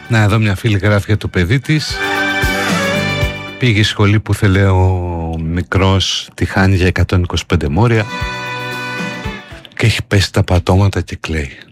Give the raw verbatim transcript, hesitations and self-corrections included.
Να, εδώ μια φίλη γράφει για το παιδί της. Πήγε σχολή που θέλει ο μικρός, τη χάνει για εκατόν είκοσι πέντε μόρια και έχει πέσει τα πατώματα και κλαίει.